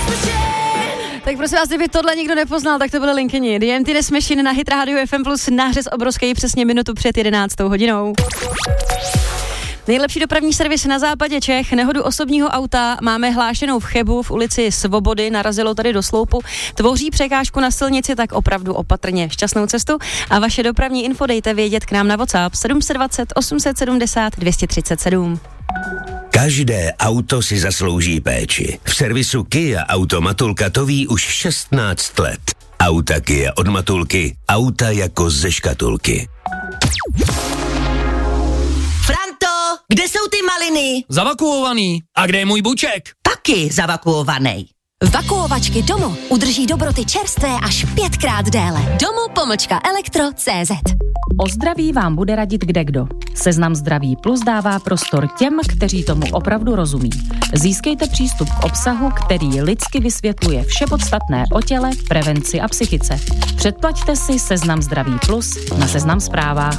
Tak prosím vás, kdyby tohle nikdo nepoznal, tak to byly Linkeni. The Emptiness Machine na Hit Radio FM Plus, náhřez obrovský přesně minutu před 11. hodinou. Nejlepší dopravní servis na západě Čech. Nehodu osobního auta máme hlášenou v Chebu v ulici Svobody, narazilo tady do sloupu. Tvoří překážku na silnici, tak opravdu opatrně. Šťastnou cestu a vaše dopravní info dejte vědět k nám na WhatsApp 720 870 237. Každé auto si zaslouží péči. V servisu Kia Auto Matulka to ví už 16 let. Auta Kia od Matulky, auta jako ze škatulky. Franto, kde jsou ty maliny? Zavakuovaný. A kde je můj buček? Taky zavakuovaný. Vakuovačky Domo udrží dobroty čerstvé až 5krát déle. Domo-elektro.cz. O zdraví vám bude radit kdekdo. Seznam Zdraví Plus dává prostor těm, kteří tomu opravdu rozumí. Získejte přístup k obsahu, který lidsky vysvětluje vše podstatné o těle, prevenci a psychice. Předplaťte si Seznam Zdraví Plus na Seznam Zprávách.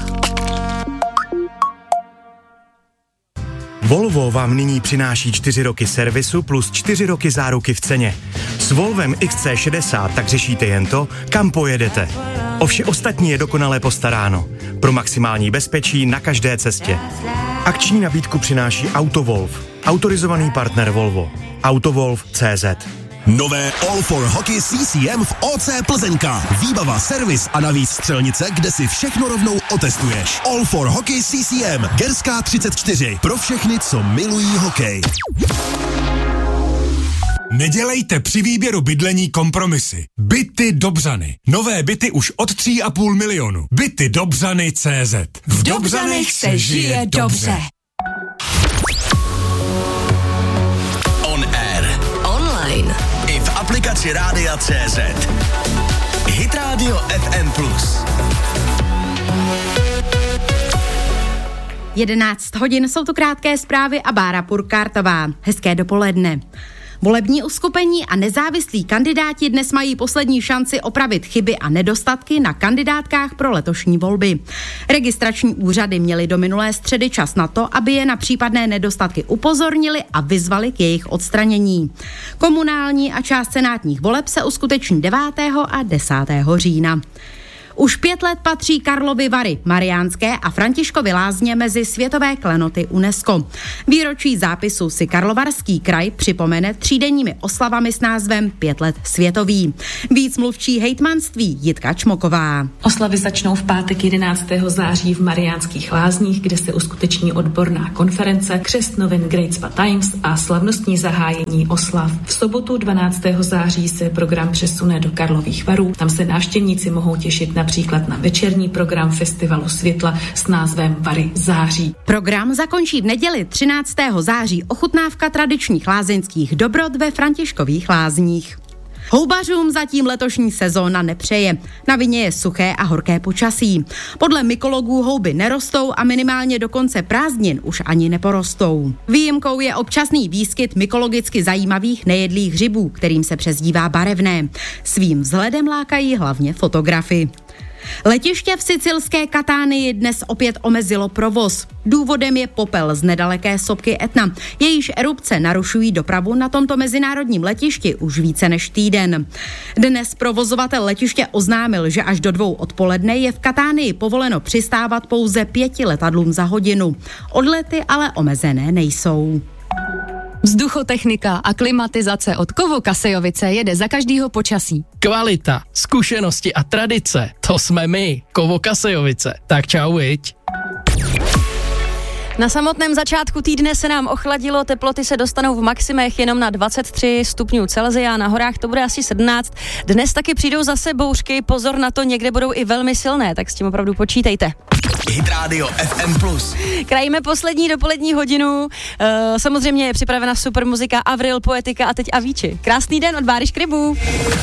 Volvo vám nyní přináší 4 roky servisu plus 4 roky záruky v ceně. S Volvem XC60 tak řešíte jen to, kam pojedete. O vše ostatní je dokonale postaráno. Pro maximální bezpečí na každé cestě. Akční nabídku přináší Autovolv, autorizovaný partner Volvo. Autovolv.cz. Nové All for Hockey CCM v OC Plzeňka. Výbava, servis a navíc střelnice, kde si všechno rovnou otestuješ. All for Hockey CCM. Gerská 34. Pro všechny, co milují hokej. Nedělejte při výběru bydlení kompromisy. Byty Dobřany. Nové byty už od 3,5 milionu. Byty Dobřany.cz. V Dobřanech se žije dobře. On air. Online. I v aplikaci Rádia.cz. Hit Radio FM Plus. 11 hodin, jsou to krátké zprávy a Bára Purkártová. Hezké dopoledne. Volební uskupení a nezávislí kandidáti dnes mají poslední šanci opravit chyby a nedostatky na kandidátkách pro letošní volby. Registrační úřady měly do minulé středy čas na to, aby je na případné nedostatky upozornili a vyzvali k jejich odstranění. Komunální a část senátních voleb se uskuteční 9. a 10. října. Už 5 let patří Karlovy Vary, Mariánské a Františkovy Lázně mezi světové klenoty UNESCO. Výročí zápisu si Karlovarský kraj připomene 3denními oslavami s názvem 5 let světový. Víc mluvčí hejtmanství Jitka Čmoková. Oslavy začnou v pátek 11. září v Mariánských Lázních, kde se uskuteční odborná konference, křest novin Great Spa Times a slavnostní zahájení oslav. V sobotu 12. září se program přesune do Karlových Varů. Tam se návštěvníci mohou těšit například na večerní program Festivalu světla s názvem Vary září. Program zakončí v neděli 13. září ochutnávka tradičních lázeňských dobrot ve Františkových Lázních. Houbařům zatím letošní sezóna nepřeje. Na vině je suché a horké počasí. Podle mykologů houby nerostou a minimálně do konce prázdnin už ani neporostou. Výjimkou je občasný výskyt mykologicky zajímavých nejedlých hřibů, kterým se přezdívá barevné. Svým vzhledem lákají hlavně fotografy. Letiště v sicilské Katánii dnes opět omezilo provoz. Důvodem je popel z nedaleké sopky Etna. Jejíž erupce narušují dopravu na tomto mezinárodním letišti už více než týden. Dnes provozovatel letiště oznámil, že až do 2 odpoledne je v Katánii povoleno přistávat pouze 5 letadlům za hodinu. Odlety ale omezené nejsou. Vzduchotechnika a klimatizace od Kovo Kasejovice jede za každýho počasí. Kvalita, zkušenosti a tradice, to jsme my, Kovo Kasejovice. Tak čau, viď. Na samotném začátku týdne se nám ochladilo, teploty se dostanou v maximech jenom na 23 stupňů Celsia, na horách to bude asi 17. Dnes taky přijdou zase bouřky, pozor na to, někde budou i velmi silné, tak s tím opravdu počítejte. Hit Radio FM Plus. Krajíme poslední dopolední hodinu, samozřejmě je připravena super muzika Avril, Poetika a teď Avicii. Krásný den od Báry Škribů.